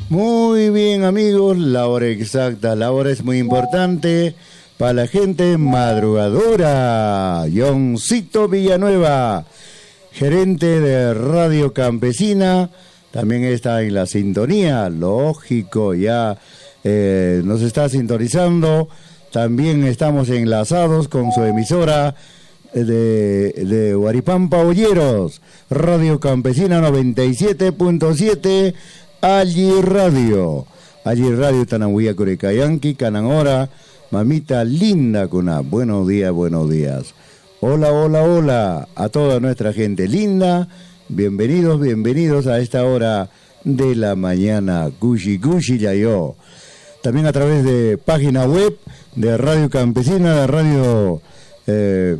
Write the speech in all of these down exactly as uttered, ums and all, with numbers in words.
Muy bien, amigos, la hora exacta, la hora es muy importante para la gente madrugadora. Johncito Villanueva, gerente de Radio Campesina, también está en la sintonía, lógico, ya eh, nos está sintonizando. También estamos enlazados con su emisora de, de Huaripampa Olleros, Radio Campesina noventa y siete punto siete, Allí Radio, Allí Radio Tanahuía Corecayanqui, Cananora, mamita linda Cuna. Buenos días, buenos días. Hola, hola, hola a toda nuestra gente linda. Bienvenidos, bienvenidos a esta hora de la mañana. Gushi, Gushi, Yayo. También a través de página web de Radio Campesina, de Radio eh,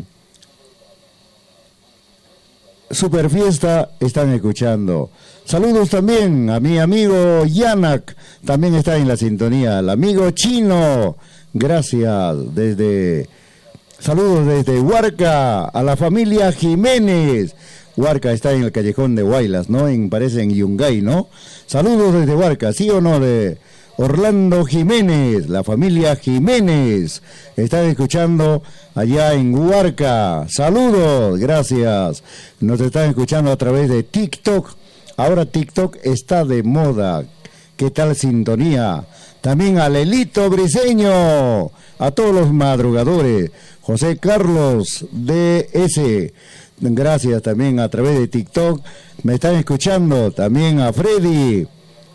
Super Fiesta, están escuchando. Saludos también a mi amigo Yanak, también está en la sintonía. El amigo Chino, gracias. Desde saludos desde Huarca, a la familia Jiménez. Huarca está en el callejón de Huaylas, ¿no? En, parece en Yungay, ¿no? Saludos desde Huarca, ¿sí o no? De Orlando Jiménez, la familia Jiménez, están escuchando allá en Huarca. Saludos, gracias. Nos están escuchando a través de TikTok. Ahora TikTok está de moda. ¿Qué tal sintonía? También a Lelito Briseño, a todos los madrugadores. José Carlos D S, gracias también a través de TikTok. Me están escuchando también a Freddy.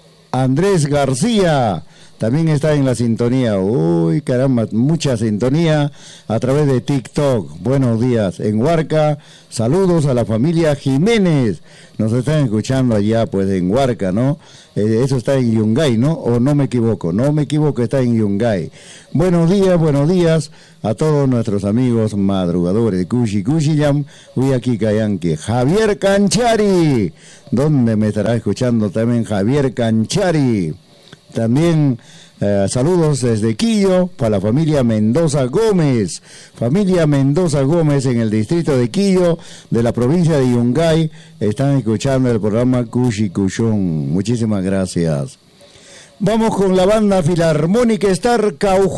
Andrés García también está en la sintonía. Uy, caramba, mucha sintonía a través de TikTok. Buenos días en Huarca. Saludos a la familia Jiménez. Nos están escuchando allá, pues, en Huarca, ¿no? Eh, eso está en Yungay, ¿no? O no me equivoco, no me equivoco, está en Yungay. Buenos días, buenos días a todos nuestros amigos madrugadores. Cushi, Cushiyam, uy, aquí Cayanque. Javier Canchari, ¿dónde me estará escuchando también Javier Canchari? También eh, saludos desde Quillo para la familia Mendoza Gómez, familia Mendoza Gómez en el distrito de Quillo de la provincia de Yungay, están escuchando el programa Cushi Cushón. Muchísimas gracias. Vamos con la banda filarmónica Star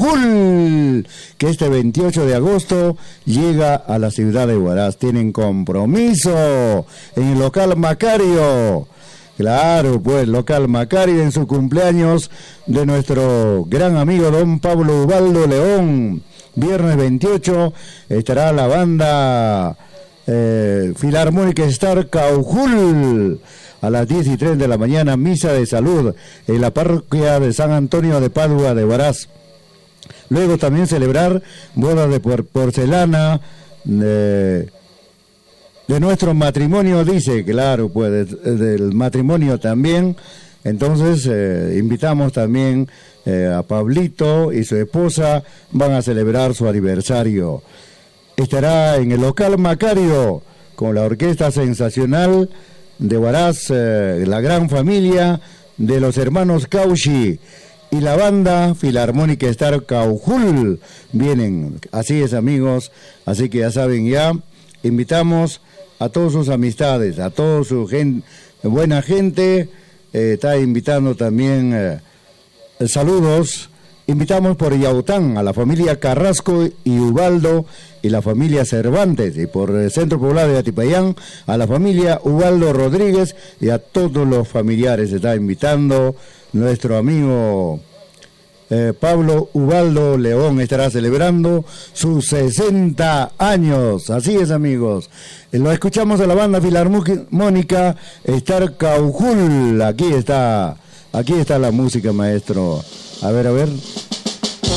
Caujul, que este veintiocho de agosto llega a la ciudad de Huaraz. Tienen compromiso en el local Macario. Claro, pues, local Macario en su cumpleaños de nuestro gran amigo don Pablo Ubaldo León. Viernes veintiocho estará la banda eh, filarmónica Star Caujul a las diez y tres de la mañana, misa de salud en la parroquia de San Antonio de Padua de Huaraz. Luego también celebrar bodas de por porcelana, de... de nuestro matrimonio, dice, claro, pues de, del matrimonio también. Entonces eh, invitamos también eh, a Pablito y su esposa, van a celebrar su aniversario. Estará en el local Macario con la orquesta sensacional de Huaraz, eh, la gran familia de los hermanos Cauchi y la banda filarmónica Star Caujul. Vienen, así es, amigos, así que ya saben, ya invitamos a todas sus amistades, a toda su gente, buena gente. Eh, está invitando también eh, saludos. Invitamos por Yaután a la familia Carrasco y Ubaldo y la familia Cervantes, y por el Centro Poblado de Atipayán a la familia Ubaldo Rodríguez y a todos los familiares. Está invitando nuestro amigo Eh, Pablo Ubaldo León, estará celebrando sus sesenta años. Así es, amigos. Eh, lo escuchamos a la banda filarmónica Star Caujul. Aquí está, aquí está la música, maestro. A ver, a ver.